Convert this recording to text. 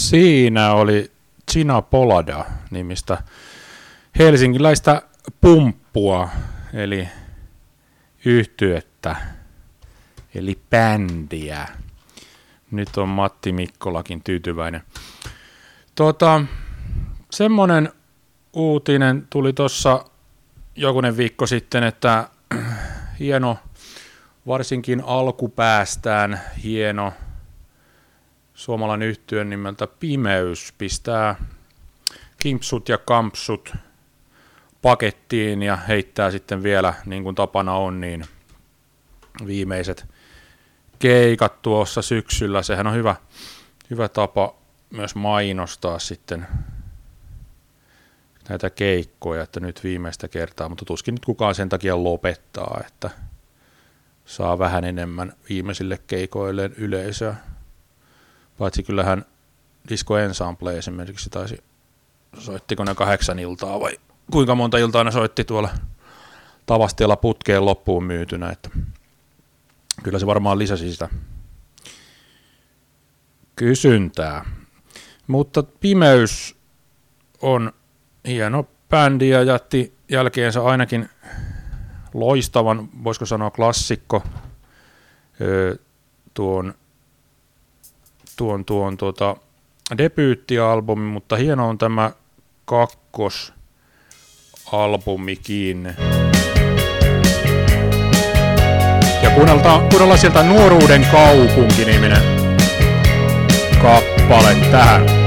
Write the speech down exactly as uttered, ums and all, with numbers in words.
Siinä oli Gina Polada nimistä helsinkiläistä pumppua, eli yhtyettä, eli bändiä. Nyt on Matti Mikkolakin tyytyväinen. Tota, semmonen uutinen tuli tuossa jokunen viikko sitten, että hieno, varsinkin alkupäästään hieno suomalainen yhtyön nimeltä Pimeys pistää kimpsut ja kampsut pakettiin ja heittää sitten vielä, niin kuin tapana on, niin viimeiset keikat tuossa syksyllä. Sehän on hyvä, hyvä tapa myös mainostaa sitten näitä keikkoja, että nyt viimeistä kertaa, mutta tuskin nyt kukaan sen takia lopettaa, että saa vähän enemmän viimeisille keikoilleen yleisöä. Paitsi kyllähän Disco Ensemble esimerkiksi taisi, soittiko ne kahdeksan iltaa vai kuinka monta iltaa ne soitti tuolla Tavastialla putkeen loppuun myytynä, että kyllä se varmaan lisäsi sitä kysyntää. Mutta Pimeys on hieno bändi ja jätti jälkeensä ainakin loistavan, voisiko sanoa klassikko, tuon, tuon, tuon tuota, debyyttialbumi, mutta hieno on tämä kakkosalbumikin. Ja kuunnellaan, kuunnellaan sieltä Nuoruuden kaupunki-niminen kappale tähän.